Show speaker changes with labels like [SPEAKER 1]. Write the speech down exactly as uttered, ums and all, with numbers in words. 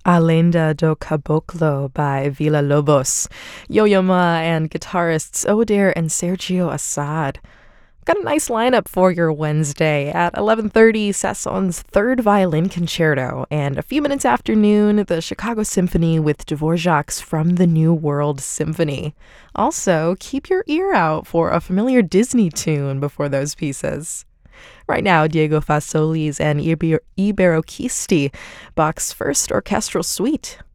[SPEAKER 1] A Lenda do Caboclo by Villa-Lobos, Yo-Yo Ma, and guitarists Odair and Sergio Assad. Got a nice lineup for your Wednesday. At eleven thirty, Sasson's Third Violin Concerto, and a few minutes after noon, the Chicago Symphony with Dvorak's From the New World Symphony. Also, keep your ear out for a familiar Disney tune before those pieces. Right now, Diego Fasoli's and Iber- Iberoquisti, Bach's first orchestral suite,